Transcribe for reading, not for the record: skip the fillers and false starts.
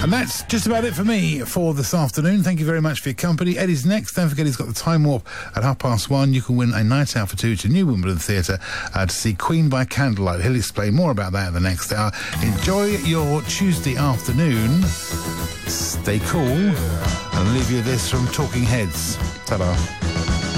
And that's just about it for me for this afternoon. Thank you very much for your company. Eddie's next. Don't forget he's got the Time Warp at 1:30. You can win a night out for two to New Wimbledon Theatre to see Queen by Candlelight. He'll explain more about that in the next hour. Enjoy your Tuesday afternoon. Stay cool. And leave you this from Talking Heads. Ta-da.